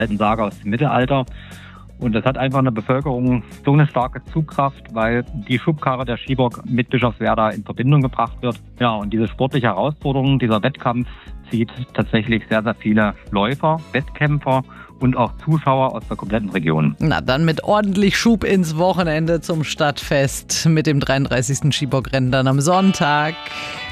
alten Sage aus dem Mittelalter. Und das hat einfach in der Bevölkerung so eine starke Zugkraft, weil die Schubkarre der Skibock mit Bischofswerda in Verbindung gebracht wird. Ja, und diese sportliche Herausforderung, dieser Wettkampf zieht tatsächlich sehr, sehr viele Läufer, Wettkämpfer und auch Zuschauer aus der kompletten Region. Na, dann mit ordentlich Schub ins Wochenende zum Stadtfest mit dem 33. Skibockrennen dann am Sonntag.